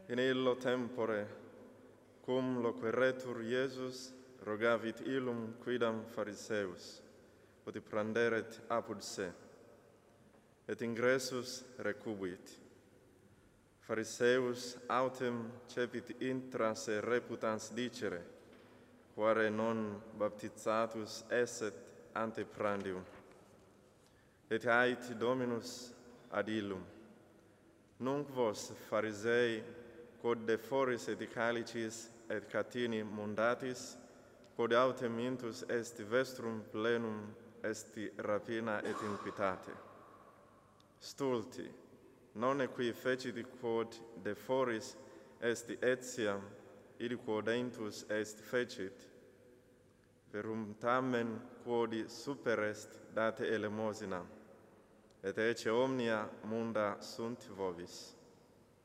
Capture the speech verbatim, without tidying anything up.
in illo tempore, cum loqueretur Iesus, rogavit illum quidam Phariseus, ut pranderet apud se, et ingressus recubuit. Phariseus autem cepit intra se reputans dicere, quare non baptizatus esset ante prandium. Et ait Dominus ad illum, nunc vos, Pharisei, quod de foris et calicis et catini mundatis, quod autem intus est vestrum plenum esti rapina et iniquitate. Stulti, non qui fecit quod de foris est etiam, id quod intus est fecit, verum tamen quodi super est date elemosinam, et ecce omnia munda sunt vobis.